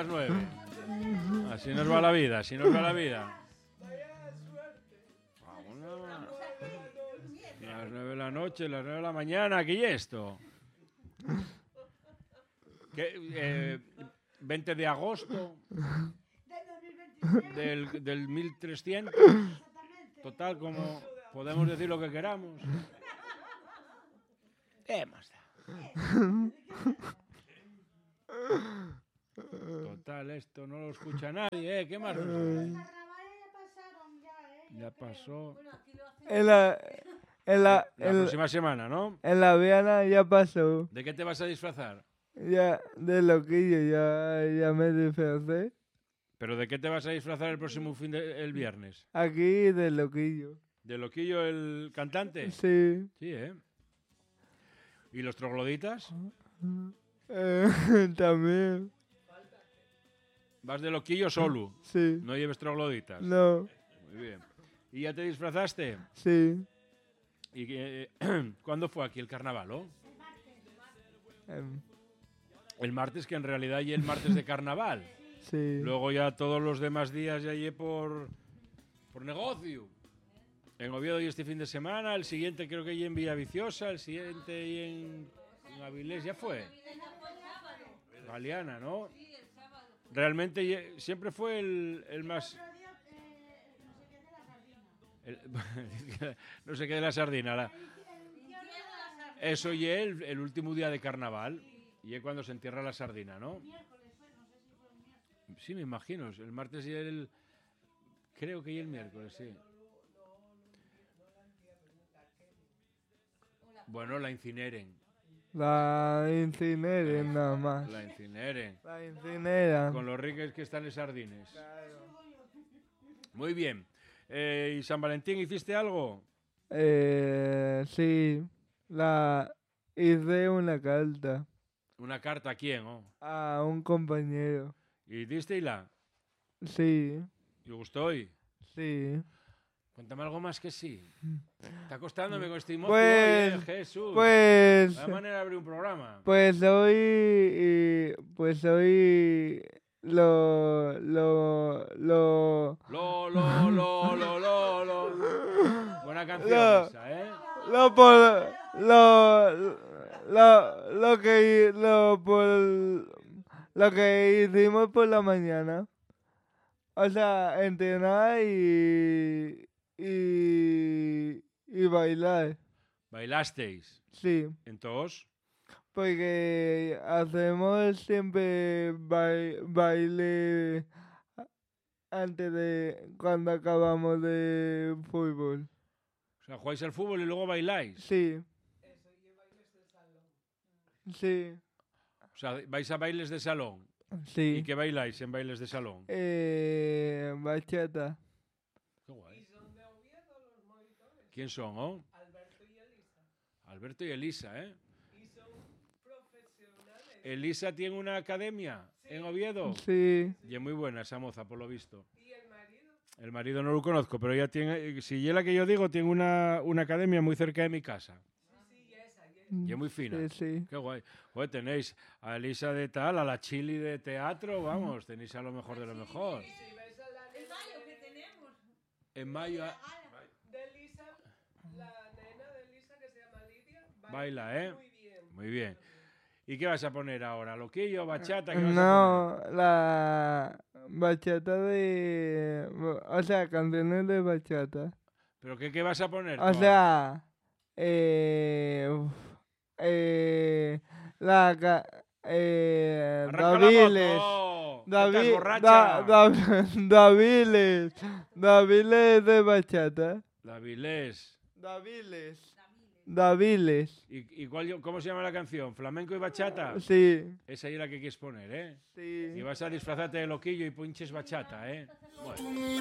las 9. Así nos va la vida, así nos va la vida. Las 9 de la noche, las 9 de la mañana, ¿qué es esto? ¿Qué, 20 de agosto del 1300. Total, como podemos decir lo que queramos. ¿Qué más da? Total, esto no lo escucha nadie, ¿eh? ¿Qué más da? Ya pasó. La próxima semana, ¿no? En la Viana ya pasó. ¿De qué te vas a disfrazar? Ya, de loquillo, ya me disfracé. ¿Pero de qué te vas a disfrazar el próximo el viernes? Aquí de loquillo. ¿De loquillo el cantante? Sí. Sí, ¿eh? ¿Y los trogloditas? También. ¿Vas de loquillo solo? Sí. ¿No lleves trogloditas? No. Muy bien. ¿Y ya te disfrazaste? Sí. ¿Y cuándo fue aquí el carnaval, oh? El martes, que en realidad ya el martes de carnaval. Sí. Luego ya todos los demás días ya llegué por negocio. En Oviedo y este fin de semana, el siguiente creo que ya en Villaviciosa, el siguiente y en Avilés, ya fue. Galeana, ¿no? Realmente siempre fue el más... no sé qué de la sardina. Eso y el último día de carnaval. Y es cuando se entierra la sardina, ¿no? Sí, me imagino. El martes y el... Creo que y el miércoles, sí. Bueno, la incineren. La incineren nada más. La incineren. La incineran. Con los ricos que están en sardines. Claro. Muy bien. ¿Y San Valentín hiciste algo? Sí. Hice una carta. ¿Una carta a quién? Oh? A un compañero. ¿Y disteila? Sí. ¿Y gustó hoy? Sí. Cuéntame algo más que sí. Está costándome con este emoción. Pues, Jesús. Pues. La manera de abrir un programa. Pues hoy. Lo. Buena canción esa, ¿eh? Lo que hicimos por la mañana. O sea, entrenar y bailar. ¿Bailasteis? Sí. ¿Entonces? Porque hacemos siempre baile antes de cuando acabamos de fútbol. O sea, jugáis al fútbol y luego bailáis. Sí. Eso y bailes de salón. Sí. O sea, vais a bailes de salón. Sí. ¿Y qué bailáis en bailes de salón? Bachata. Qué guay. ¿Y son de Oviedo los monitores? ¿Quién son, oh? Alberto y Elisa. Alberto y Elisa, ¿eh? Y son profesionales. ¿Elisa tiene una academia en Oviedo? Sí. Y es muy buena esa moza, por lo visto. ¿Y el marido? El marido no lo conozco, pero ella tiene, si es la que yo digo, tiene una academia muy cerca de mi casa. Y es muy fina. Sí, sí. Qué guay. Joder, tenéis a Elisa de tal, a la Chili de teatro, vamos, tenéis a lo mejor de lo mejor. En mayo que tenemos. En mayo... De Lisa, la nena de Lisa que se llama Lidia, baila, ¿eh? Muy bien. Muy bien. ¿Y qué vas a poner ahora? ¿Loquillo, bachata? ¿Qué vas No, a poner? la bachata de... O sea, canciones de bachata. ¿Pero qué vas a poner? O sea... Daviles de bachata. Daviles. ¿Y cómo se llama la canción? ¿Flamenco y bachata? Sí. Esa es la que quieres poner, ¿eh? Sí. Y vas a disfrazarte de loquillo y pinches bachata, ¿eh? Bueno.